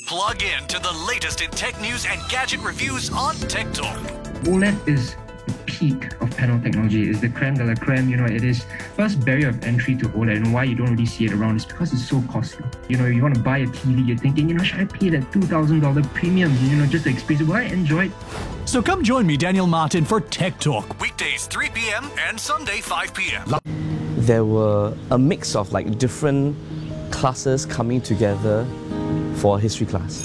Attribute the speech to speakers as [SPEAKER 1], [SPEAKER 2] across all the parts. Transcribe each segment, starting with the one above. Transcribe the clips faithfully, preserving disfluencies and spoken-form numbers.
[SPEAKER 1] Plug in to the latest in tech news and gadget reviews on Tech Talk.
[SPEAKER 2] OLED is the peak of panel technology. It's the creme de la creme. You know, it is first barrier of entry to OLED, and why you don't really see it around is because it's so costly. You know, you want to buy a T V, you're thinking, you know, should I pay that two thousand dollars premium, you know, just to experience it? Will I enjoy it?
[SPEAKER 1] So come join me, Daniel Martin, for Tech Talk, weekdays three p.m. and Sunday five p.m.
[SPEAKER 3] There were a mix of like different classes coming together for a history class.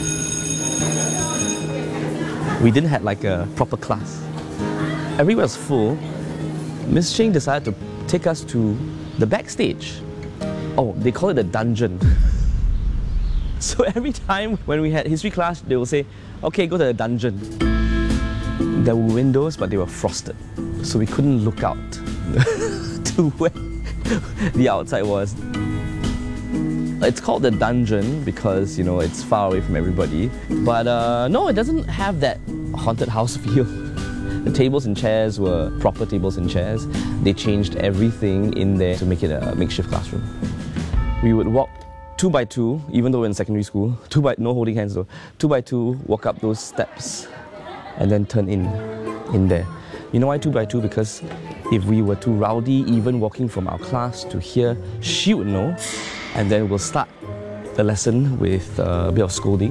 [SPEAKER 3] We didn't have like a proper class. Everywhere was full. Miss Ching decided to take us to the backstage. Oh, they call it a dungeon. So every time when we had history class, they will say, okay, go to the dungeon. There were windows, but they were frosted. So we couldn't look out to where the outside was. It's called the dungeon because, you know, it's far away from everybody. But uh, no, it doesn't have that haunted house feel. The tables and chairs were proper tables and chairs. They changed everything in there to make it a makeshift classroom. We would walk two by two, even though we're in secondary school, two by, no holding hands though, two by two, walk up those steps and then turn in, in there. You know why two by two? Because if we were too rowdy, even walking from our class to here, she would know. And then we'll start the lesson with uh, a bit of scolding.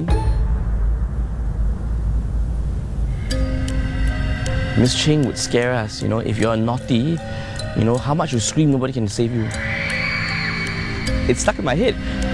[SPEAKER 3] Miss Ching would scare us, you know, if you're naughty, you know, how much you scream, nobody can save you. It's stuck in my head.